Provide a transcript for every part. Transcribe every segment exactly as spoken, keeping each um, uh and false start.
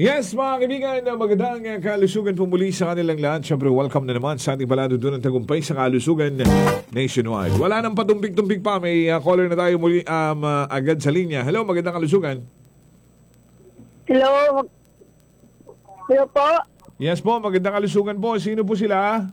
Yes, mga kaibigan, magandang uh, kalusugan po muli sa kanilang lahat. Siyempre, welcome na naman sa ating palado doon ng tagumpay sa kalusugan nationwide. Wala nang patumpik-tumpik pa. May uh, caller na tayo muli um, uh, agad sa linya. Hello, magandang kalusugan. Hello. Hello po. Yes po, magandang kalusugan po. Sino po sila?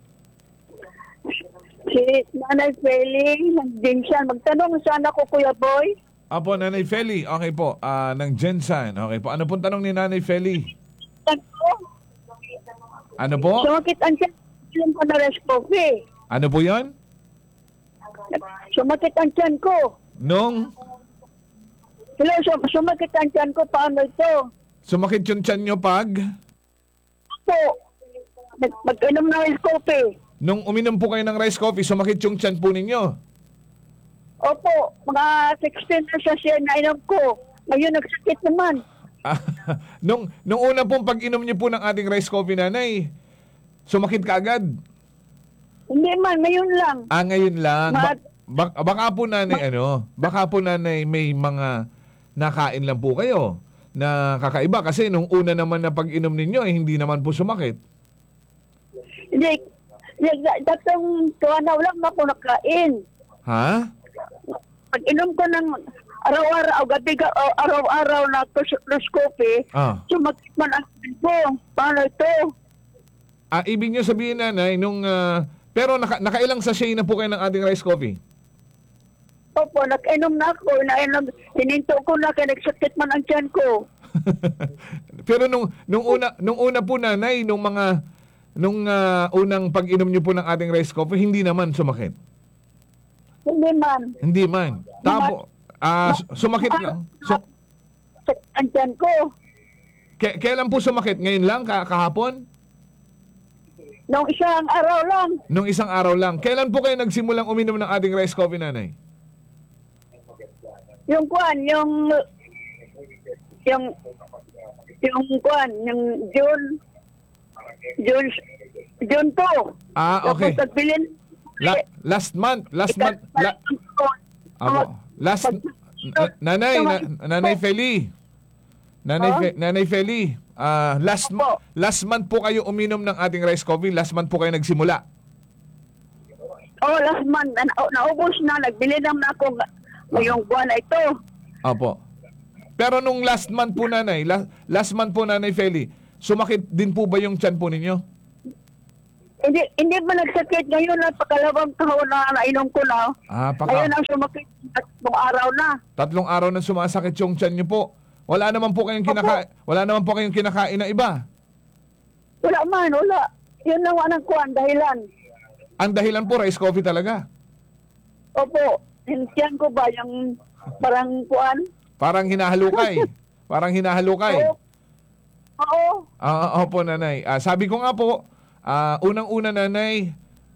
Si Nanay Feli ng Jinsan. Magtanong sana ko, Kuya Boy. Apo, Nanay Feli. Okay po, uh, ng Jensan. Okay po. Ano pong tanong ni Nanay Feli? Tanong, Ano po? sumakit ang tiyan ko ko na rescope. Ano po yon? Sumakit ang tiyan ko. Nung Hello, sum- sumakit ang tiyan ko. Paano ito? sumakit yung tiyan nyo pag? Po, Mag- mag-inom ng rescope. Nung uminom po kayo ng rice coffee, sumakit yung tiyan po ninyo? Opo, mga sixteen na siya siya na inom ko. Ngayon nagsakit naman. Ah, nung, nung una pong pag-inom niyo po ng ating rice coffee, Nanay, sumakit ka agad? Hindi man, ngayon lang. Ah, ngayon lang. Ba- Ma- bak- baka po, Nanay, ano, baka po, Nanay, may mga nakain lang po kayo na kakaiba. Kasi nung una naman na pag-inom ninyo, eh, hindi naman po sumakit. Hindi, hindi, datang tuwanaw lang ako nakain. Ha? Pag inom ko ng araw-araw, gabi ka, o araw-araw na rescope, Ah. sumakit man ang tiyan ko. Paano ito? Ah, ibig niyo sabihin, Nanay, nung... ah, pero naka, nakailang sachet na po kayo ng ating rice coffee? Opo, nag-inom na ako. Nainom, hininto ko na kaya nagsakit man ang tiyan ko. Pero nung nung una nung una po, Nanay, nung mga nung ah, unang pag-inom niyo po ng ating rice coffee, hindi naman sumakit. Hindi man. Hindi man. Tapo ah su- sumakit lang. So, Sakit ang tiyan ko. ke- kailan po sumakit? Ngayon lang ka- kahapon? Nung isang araw lang. Nung isang araw lang. Kailan po kayo nagsimulang uminom ng ating rice coffee, Nanay? Yung kwan, yung... Yung... Yung kwan, yung June... June... June two. Ah, okay. Tapos nagbilin... La- last month, last month, la- Apo. Last na- Nanay, na- Nanay Feli. Nanay Huh? Fe- Nanay Feli. Ah, last mo- Opo. last month po kayo uminom ng ating rice coffee. Last month po kayo nagsimula. Oh, last month, na, naubos na, nagbili naman ako ng- ngayong buwan na ito. Opo. Pero nung last month po, Nanay, la- last month po, Nanay Feli, sumakit din po ba yung tiyan po ninyo? Hindi hindi ba nagsakit ngayon na pakalawang taon na nainom ko na. Ah, paka Ngayon ang sumakit at buong araw na. tatlong araw na sumasakit yung tiyan niyo po. Wala naman po kayong kinaka wala naman po kayong kinakain na iba. Wala man, wala. Yun lang ang kuwan, dahilan. Ang dahilan po, rice coffee talaga. Opo, hintiyan ko ba yung parang kuwan? Parang hinahalukay. Parang hinahalukay. Oo. Oo. Ah, opo, Nanay. Ah, sabi ko nga po, ah, unang-una, Nanay,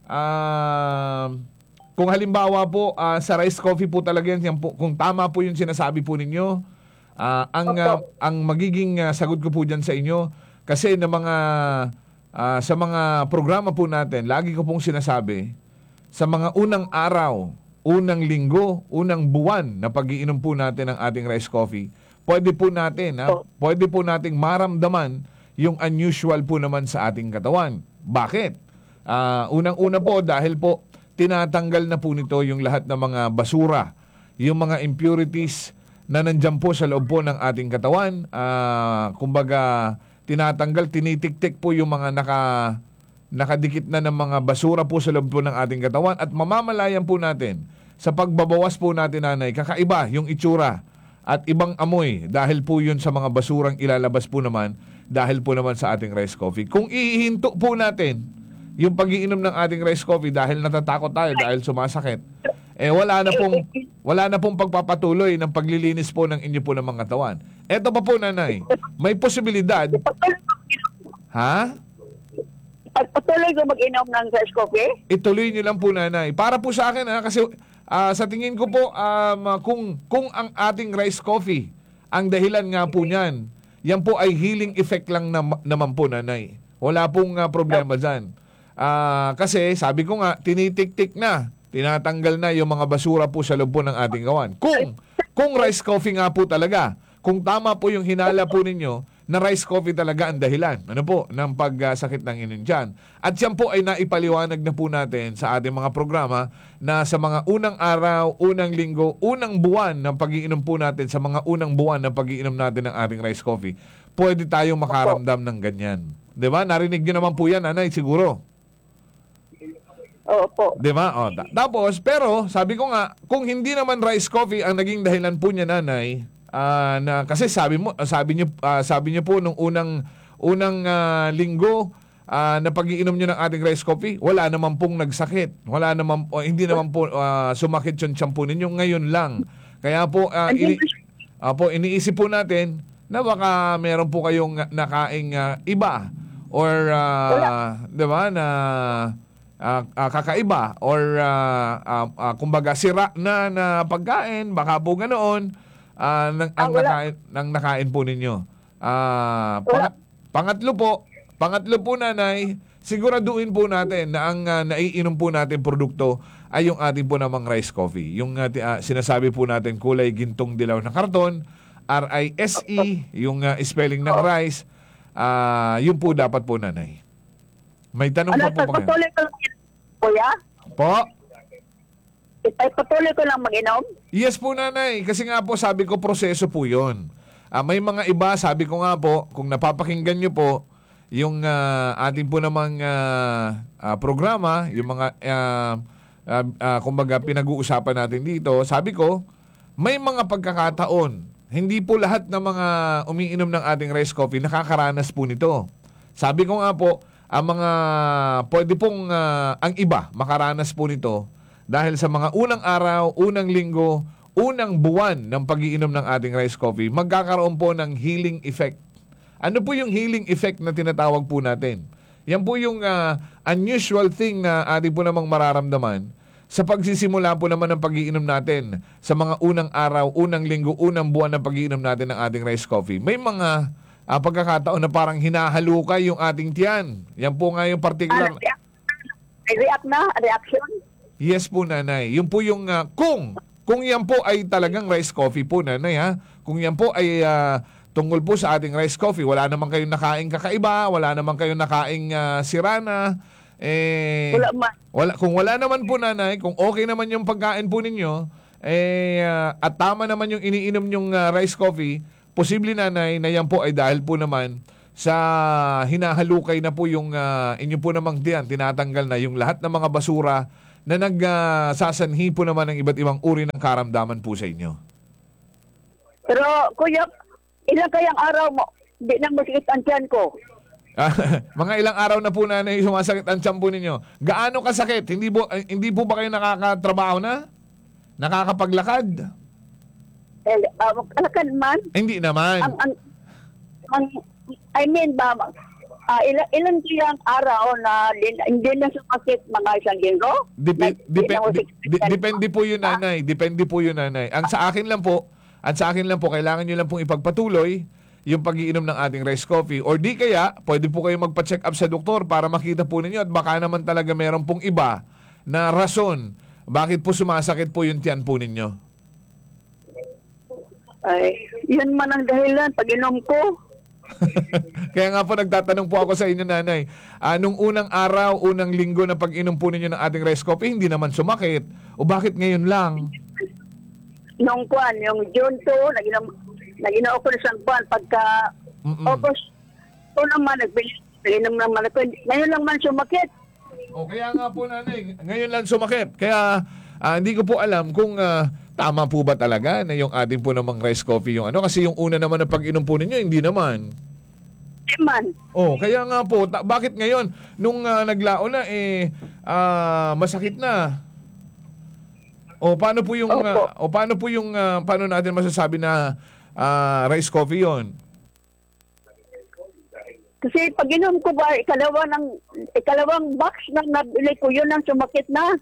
ah, kung halimbawa po ah, sa rice coffee po talaga yan, yan po, kung tama po yung sinasabi po ninyo, ah, ang ah, ang magiging ah, sagot ko po diyan sa inyo, kasi ng mga ah, sa mga programa po natin, lagi ko pong sinasabi, sa mga unang araw, unang linggo, unang buwan na pag-iinom po natin ng ating rice coffee, pwede po natin, ha, pwede po nating maramdaman yung unusual po naman sa ating katawan. Bakit? Ah, unang-una po dahil po tinatanggal na po nito yung lahat ng mga basura, yung mga impurities na nandyan po sa loob po ng ating katawan. Ah, kumbaga, tinatanggal, tinitik-tik po yung mga naka, nakadikit na ng mga basura po sa loob po ng ating katawan at mamamalayan po natin sa pagbabawas po natin, Nanay, kakaiba yung itsura at ibang amoy dahil po yun sa mga basurang ilalabas po naman dahil po naman sa ating rice coffee. Kung ihinto po natin yung pag-iinom ng ating rice coffee dahil natatakot tayo dahil sumasakit, eh wala na pong wala na pong pagpapatuloy ng paglilinis po ng inyo po ng mga katawan. Eto pa po, Nanay, may posibilidad, Patuloy ko, ha? patuloy ko mag-inom ng rice coffee? Ituloy niyo lang po, Nanay. Para po sa akin, ha, kasi ah, sa tingin ko po, um, kung, kung ang ating rice coffee, ang dahilan nga po niyan, yan po ay healing effect lang na, naman po, Nanay. Wala pong uh, problema dyan. Uh, kasi sabi ko nga, tinitik-tik na, tinatanggal na yung mga basura po sa loob po ng ating gawan. Kung, kung rice coffee nga po talaga, kung tama po yung hinala po ninyo, na rice coffee talaga ang dahilan, ano po, ng pagsakit ng inyong tiyan. At yan po ay naipaliwanag na po natin sa ating mga programa na sa mga unang araw, unang linggo, unang buwan ng pag-iinom po natin, sa mga unang buwan ng pag-iinom natin ng ating rice coffee, pwede tayong makaramdam ng ganyan. 'Di ba? Narinig niyo naman po yan, nanay, siguro. Opo. 'Di ba? O, ta- tapos, pero, sabi ko nga, kung hindi naman rice coffee ang naging dahilan po niya, nanay, ah, na, kasi sabi mo, sabi niyo, ah, sabi niyo po nung unang, unang ah, linggo, ah, na pag-iinom niyo ng ating rice coffee, wala naman pong nagsakit. Wala naman, o, hindi naman po ah, sumakit yung tiyan po ninyo ngayon lang. Kaya po, ah, ini, ah, po, iniisip po natin na baka meron po kayong nakaing ah, iba or, ah, 'di ba, na Ah, ah, kakaiba or ah, ah, ah, kumbaga sira na na pagkain, baka po ganoon ah, nang, ang Ah, wala. nakain, nang nakain po ninyo. Ah, Wala. pang- pangatlo po, pangatlo po, nanay, siguraduhin po natin na ang ah, naiinom po natin produkto ay yung ating po namang rice coffee. Yung ah, ti- ah, sinasabi po natin kulay gintong dilaw na karton, R I S E, yung ah, spelling ng rice, ah, yun po dapat po, nanay. May tanong Ano, pa po ba kayo? patuloy ko lang, kuya? Po? Ay, patuloy ko lang mag-inom? Yes po, nanay. Kasi nga po, sabi ko, proseso po yun. Ah, may mga iba, sabi ko nga po, kung napapakinggan nyo po, yung ah, ating po namang ah, ah, programa, yung mga, ah, ah, ah, kumbaga, pinag-uusapan natin dito, sabi ko, may mga pagkakataon, hindi po lahat ng mga umiinom ng ating rice coffee nakakaranas po nito. Sabi ko nga po, ang mga pwede pong ah, ang iba makaranas po nito dahil sa mga unang araw, unang linggo, unang buwan ng pag-iinom ng ating rice coffee, magkakaroon po ng healing effect. Ano po yung healing effect na tinatawag po natin? Yan po yung ah, unusual thing na ating po namang mararamdaman sa pagsisimula po naman ng pag-iinom natin sa mga unang araw, unang linggo, unang buwan ng pag-iinom natin ng ating rice coffee. May mga ah, pagkakataon na parang hinahalukay yung ating tiyan. Yan po nga yung Ah, particular. react, react na? Reaction? Yes po, nanay. Yung po yung ah, kung kung yan po ay talagang rice coffee po, nanay, ha. Kung yan po ay ah, tungkol po sa ating rice coffee, wala naman kayong nakaing kakaiba, wala naman kayong nakaing ah, sirana, eh Wala man. wala, kung wala naman po, nanay, kung okay naman yung pagkain po ninyo, eh, ah, at tama naman yung iniinom yung ah, rice coffee, posible, nanay, na yan po ay dahil po naman sa hinahalukay na po yung uh, inyo po namang tiyan, tinatanggal na yung lahat ng mga basura na nagsasanhi po naman ng iba't ibang uri ng karamdaman po sa inyo. Pero, kuya, ilang kayang araw mo, hindi na masikit ang tiyan ko. Ah, mga ilang araw na po, nanay, sumasakit ang tiyan po ninyo. Gaano kasakit? Hindi po, eh, hindi po ba kayo nakakatrabaho na? Nakakapaglakad? Eh, uh, alakan man, Hindi naman. ang, ang, ang, I mean ba, uh, ilan, ilan kayang araw na din- hindi na sumakit mga isang linggo? Depe- Na- depe- di na de- masikit de- ang tiyan depende mo? po yun, nanay. Depende po yun, nanay. Ang sa akin lang po, ang sa akin lang po, kailangan nyo lang pong ipagpatuloy yung pag-iinom ng ating rice coffee. Or di kaya, pwede po kayo magpa-check up sa doktor para makita po ninyo at baka naman talaga meron pong iba na rason bakit po sumasakit po yung tiyan po ninyo. Ay, yun man ang dahilan, pag-inom ko. Kaya nga po nagtatanong po ako sa inyo, nanay. Ah, nung unang araw, unang linggo na pag-inom po ninyo ng ating rice coffee, hindi naman sumakit. O bakit ngayon lang? Nung kwan, yung June two, nag-inom, nag-inom ako ng isang kwan, pagka Mm-mm. August two naman, nagbili, nag-inom naman ako. Ngayon lang man sumakit. O kaya nga po, nanay, ngayon lang sumakit. Kaya ah, hindi ko po alam kung ah, tama po ba talaga na yung ating po namang rice coffee yung ano. Kasi yung una naman na pag-inom po ninyo, hindi naman. Di man. Oh, kaya nga po, ta- bakit ngayon nung ah, naglao na eh ah, masakit na? O paano po yung Opo. ah, o paano po yung ah, paano natin masasabi na ah, rice coffee 'yon? Kasi pag inom ko ba, ikalawa ng, ikalawang box na nabili ko, yun ang sumakit na.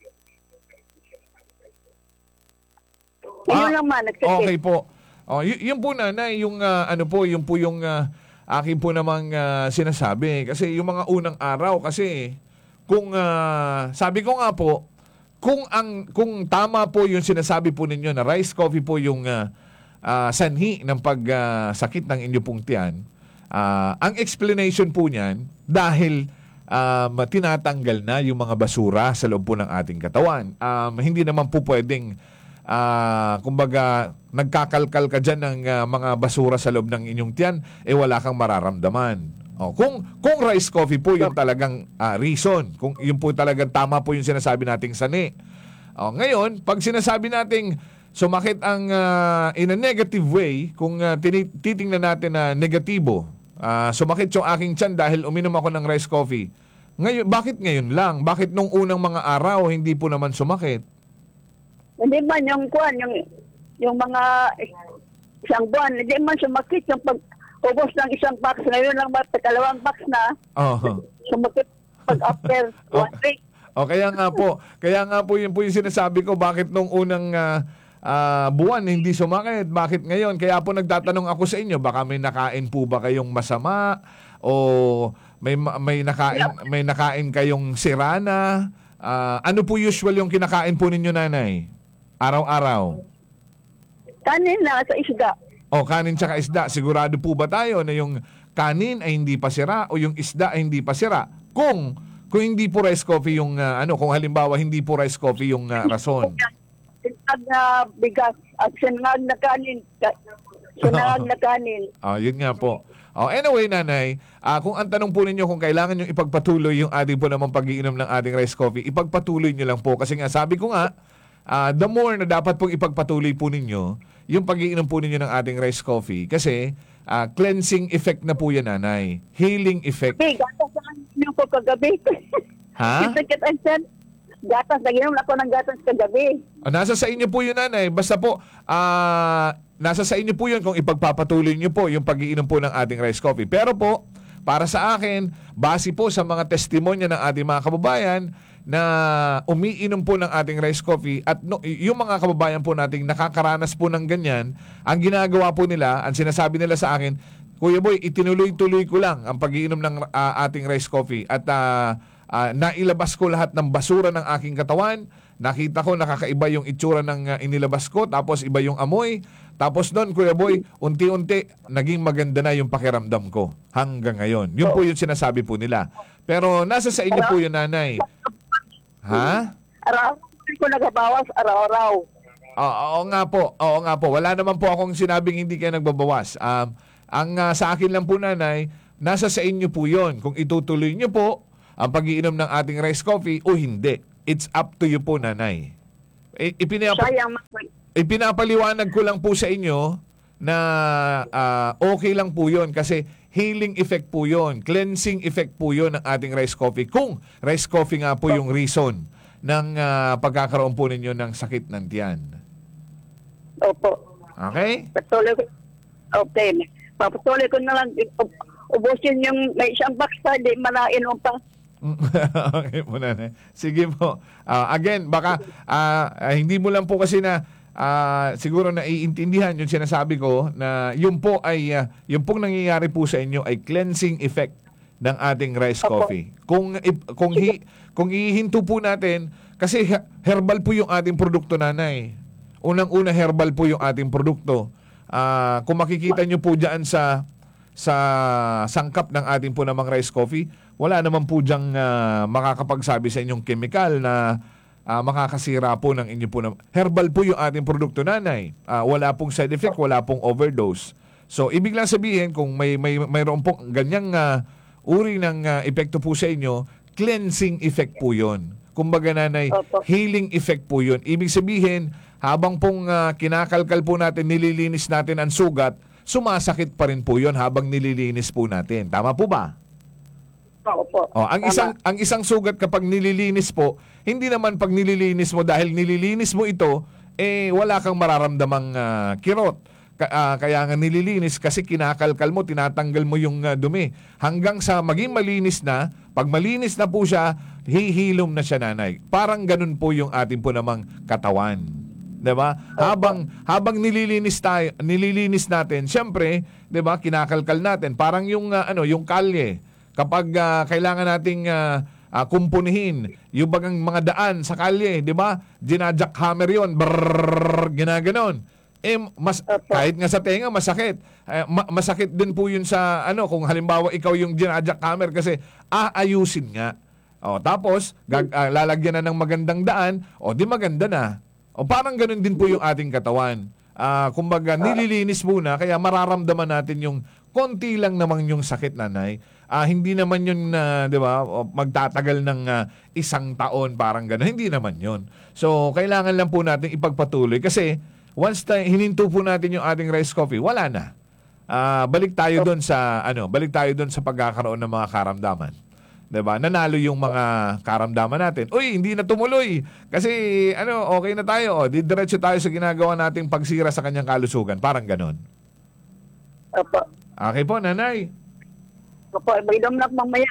Yun Ah, lang man, nagsakit. Okay po. Oh, y- yun po, nanay, yung ah, ano po, yung po yung ah, akin po namang ah, sinasabi kasi yung mga unang araw kasi kung ah, sabi ko nga po, kung ang kung tama po yung sinasabi po ninyo na rice coffee po yung ah, ah, sanhi ng pagsakit ng inyo pong tiyan, ah, ang explanation po niyan dahil um, tinatanggal na yung mga basura sa loob po ng ating katawan. Um, hindi naman po pwedeng ah, kumbaga nagkakalkal ka dyan ng ah, mga basura sa loob ng inyong tiyan, eh wala kang mararamdaman. Oh, kung kung rice coffee po yung talagang ah, reason, kung yun po talagang tama po yung sinasabi nating sani. Oh, ngayon, pag sinasabi nating sumakit ang ah, in a negative way, kung ah, tini- titingnan natin na negatibo, ah, sumakit yung aking tiyan dahil uminom ako ng rice coffee. Ngayon, bakit ngayon lang? Bakit nung unang mga araw hindi po naman sumakit? Hindi man yung kuan, yung, yung mga isang buwan, hindi man sumakit yung pag ubos ng isang box. Ngayon lang ba, kalawang box na, Oh. sumakit pag after Oh. one week. O kaya nga po, kaya nga po yun po yung sinasabi ko, bakit nung unang ah, ah, buwan hindi sumakit? Bakit ngayon? Kaya po nagtatanong ako sa inyo, baka may nakain po ba kayong masama o may ma- may nakain may nakain kayong sirana? Ah, ano po usual yung kinakain po ninyo, nanay? Araw-araw. Kanin na sa isda. O kanin tsaka isda, sigurado po ba tayo na yung kanin ay hindi pa sira o yung isda ay hindi pa sira? Kung kung hindi po rice coffee yung ah, ano, kung halimbawa hindi po rice coffee yung ah, rason. Sinag na bigas at sinag na kanin. Sinag na kanin. Ah, yun nga po. Oh, anyway, nanay, ah, kung ang tanong po ninyo kung kailangan yung ipagpatuloy yung ating po namang pag-iinom ng ating rice coffee, ipagpatuloy nyo lang po. Kasi nga, sabi ko nga, ah, the more na dapat pong ipagpatuloy po ninyo yung pag-iinom po ninyo ng ating rice coffee. Kasi, ah, cleansing effect na po yan, nanay. Healing effect. Hey, gatas na lang ko kagabi. Ha? Sakit ang tiyan. Gatas, naginom ako ng gatas kagabi. Ah, nasa sa inyo po yun, nanay. Basta po, ah, nasa sa inyo po yun kung ipagpapatuloy nyo po yung pag-iinom po ng ating rice coffee. Pero po, para sa akin, base po sa mga testimonya ng ating mga kababayan na umiinom po ng ating rice coffee at no, yung mga kababayan po nating nakakaranas po ng ganyan, ang ginagawa po nila, ang sinasabi nila sa akin, Kuya Boy, itinuloy-tuloy ko lang ang pag-iinom ng ah, ating rice coffee at ah, ah, nailabas ko lahat ng basura ng aking katawan. Nakita ko nakakaiba yung itsura ng ah, inilabas ko, tapos iba yung amoy. Tapos doon, Kuya Boy, unti-unti naging maganda na yung pakiramdam ko hanggang ngayon. Yun po yung sinasabi po nila. Pero nasa sa inyo po yun, nanay. Ha? Araw-araw ko nagabawas, araw-araw. Oo, oo nga po. Oo nga po. Wala naman po akong sinabing hindi kayo nagbabawas. Um, ang ah, sa akin lang po, nanay, nasa sa inyo po yun. Kung itutuloy nyo po ang pag-iinom ng ating rice coffee o hindi. It's up to you po, nanay. I- ipinapa- Sayang mag- ipinapaliwanag ko lang po sa inyo na ah, okay lang po yun kasi healing effect po yun. Cleansing effect po yun ng ating rice coffee. Kung rice coffee nga po yung reason ng ah, pagkakaroon po ninyo ng sakit ng tiyan. Opo. Okay? Patuloy ko. Okay. Papatuloy ko na lang. ub- Ubusin yung may isang box pa, di manainom pa. Okay po, nanay. Sige po. Ah, again, baka ah, ah, hindi mo lang po kasi na ah, siguro naiintindihan yung sinasabi ko na yun po ay ah, yung pong nangyayari po sa inyo ay cleansing effect ng ating rice Opo. coffee. Kung ip- kung hi, kung ihinto po natin kasi he- herbal po yung ating produkto, nanay. Unang-una herbal po yung ating produkto. Ah, kung makikita nyo po diyan sa sa sangkap ng ating po namang rice coffee, wala naman po diyang ah, makakapagsabi sa inyong chemical na ah, makakasira po ng inyo po na herbal po yung ating produkto, nanay. Ah, wala pong side effect, wala pong overdose. So ibig lang sabihin kung may may mayroon pong ganyang ah, uri ng ah, epekto po sa inyo, cleansing effect po 'yon. Kumbaga, nanay, Opo. healing effect po 'yon. Ibig sabihin, habang pong ah, kinakalkal po natin, nililinis natin ang sugat, sumasakit pa rin po 'yon habang nililinis po natin. Tama po ba? Opo. Oh, ang Tama. isang ang isang sugat kapag nililinis po, hindi naman pag nililinis mo dahil nililinis mo ito, eh wala kang mararamdamang ah, kirot. Ka- ah, kaya nga nililinis kasi kinakalkal mo, tinatanggal mo yung ah, dumi. Hanggang sa maging malinis na, pag malinis na po siya, hihilom na siya, nanay. Parang ganun po yung ating po namang katawan. 'Di ba? Habang habang nililinis tayo, nililinis natin, syempre, 'di ba, kinakalkal natin. Parang yung ah, ano, yung kalye. Kapag ah, kailangan nating ah, ah, kumpunihin yung bagang mga daan sa kalye, 'di ba? Gina-jackhammer 'yon, brrrr, ginaganon. eh mas Opo. kahit nga sa tenga masakit. Eh, ma- masakit din po 'yun sa ano kung halimbawa ikaw yung ginajackhammer kasi aayusin nga. O tapos gag- ah, lalagyan na ng magandang daan, o di maganda na. O parang ganun din po yung ating katawan. Ah, kumbaga nililinis muna kaya mararamdaman natin yung konti lang naman yung sakit, nanay. Ah, hindi naman yun na, 'di ba, o magtatagal ng ah, isang taon parang gano'n. Hindi naman yun. So, kailangan lang po natin ipagpatuloy kasi once ta- hininto po natin yung ating rice coffee, wala na. Ah, balik tayo doon sa ano, balik tayo doon sa pagkakaroon ng mga karamdaman. 'Di ba? Nanalo yung mga karamdaman natin. Uy, hindi na tumuloy. Kasi ano, okay na tayo. Oh, didiretso tayo sa ginagawa nating pagsira sa kanyang kalusugan. Parang gano'n. Opo. Okay po, nanay. Opo, mag-inom lang mamaya.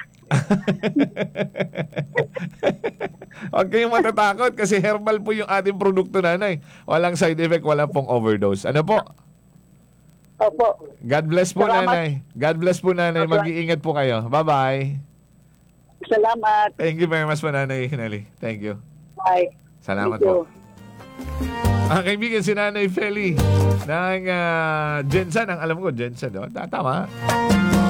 Huwag kayong matatakot kasi herbal po yung ating produkto, nanay. Walang side effect, walang pong overdose. Ano po? Opo. God bless po, Salamat. nanay. God bless po, nanay. Opo. Mag-iingat po kayo. Bye-bye. Salamat. Thank you very much po, nanay Hinali. Thank you. Bye. Salamat Thank po. you. Ang kaibigan si Nanay Feli ng uh, Jensen. Ang alam ko, Jensen. Oh, tama.